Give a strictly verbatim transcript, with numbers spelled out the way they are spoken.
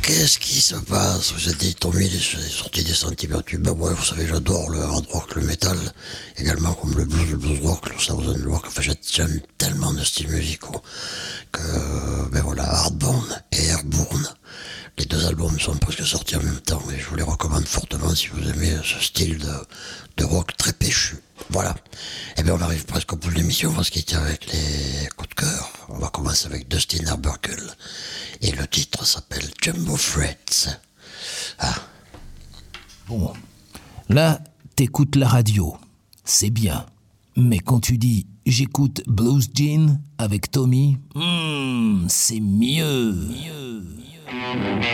Qu'est-ce qui se passe? Vous êtes dit, Tommy, il est sorti des sentiers battus. Ben ouais, vous savez, j'adore le hard rock, le metal, également comme le blues, le blues rock, le southern rock. Enfin, j'aime tellement de styles musicaux que, ben voilà, Hardborn et Airborne. Les deux albums sont presque sortis en même temps et je vous les recommande fortement si vous aimez ce style de, de rock très péchu. Voilà. Et bien on arrive presque au bout de l'émission, on va se quitter avec les coups de cœur. On va commencer avec Dustin Arbuckle et le titre s'appelle Jumbo Frets. Ah. Bon, là t'écoutes la radio, c'est bien. Mais quand tu dis j'écoute Blues Jean avec Tommy, hmm, c'est mieux. mieux, mieux.